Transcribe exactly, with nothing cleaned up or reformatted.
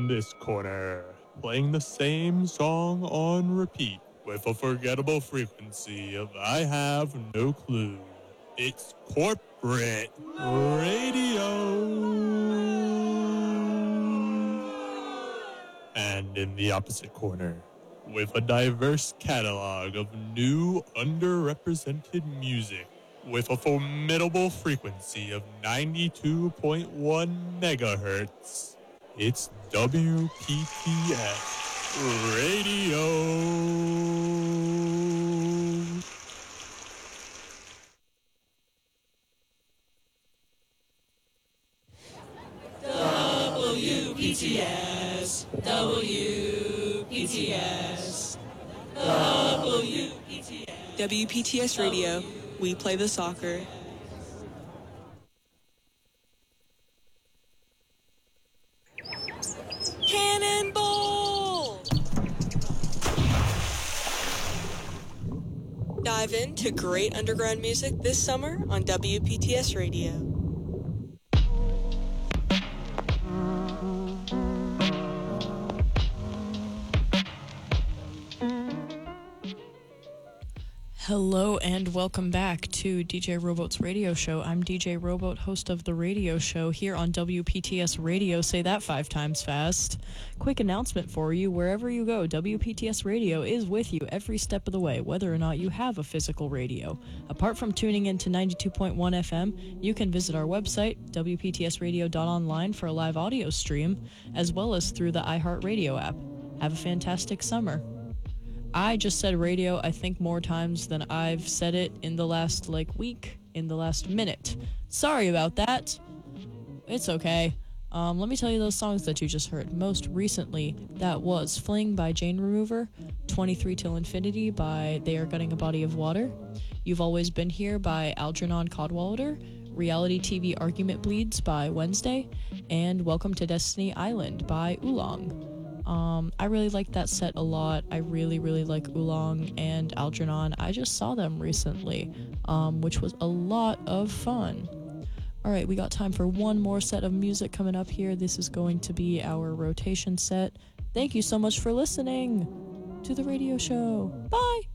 this corner, playing the same song on repeat with a forgettable frequency of I have no clue. It's corporate radio. And in the opposite corner, with a diverse catalog of new underrepresented music, with a formidable frequency of ninety-two point one megahertz, it's W P T S Radio. W P T S, W P T S, W P T S. W P T S Radio, we play the soccer. Cannonball! Dive into great underground music this summer on W P T S Radio. Hello and welcome back to D J Robot's radio show. I'm D J Robot, host of the radio show here on W P T S Radio. Say that five times fast. Quick announcement for you. Wherever you go, W P T S Radio is with you every step of the way, whether or not you have a physical radio. Apart from tuning in to ninety-two point one F M, you can visit our website, W P T S radio dot online, for a live audio stream, as well as through the iHeartRadio app. Have a fantastic summer. I just said radio, I think, more times than I've said it in the last, like, week, in the last minute. Sorry about that. It's okay. Um, let me tell you those songs that you just heard. Most recently, that was Fling by Jane Remover, twenty-three Till Infinity by They Are Gutting a Body of Water, You've Always Been Here by Algernon Cadwallader, Reality T V Argument Bleeds by Wednesday, and Welcome to Destiny Island by Oolong. Um, I really like that set a lot. I really, really like Oolong and Algernon. I just saw them recently, um, which was a lot of fun. All right, we got time for one more set of music coming up here. This is going to be our rotation set. Thank you so much for listening to the radio show. Bye!